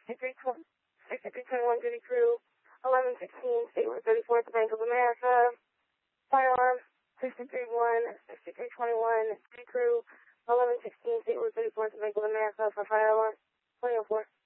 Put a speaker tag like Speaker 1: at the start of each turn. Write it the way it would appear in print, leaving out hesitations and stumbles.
Speaker 1: 6321 duty crew, 1116, State Road 34th, Bank of America. Firearm, 6321, duty crew, 1116, State Road 34th, Bank of America for firearm, 2004.